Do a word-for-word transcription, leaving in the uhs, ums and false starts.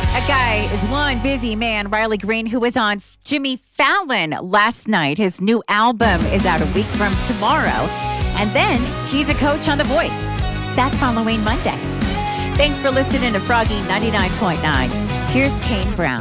That guy is one busy man, Riley Green, who was on Jimmy Fallon last night. His new album is out a week from tomorrow. And then he's a coach on The Voice that following Monday. Thanks for listening to Froggy ninety-nine point nine. Here's Kane Brown.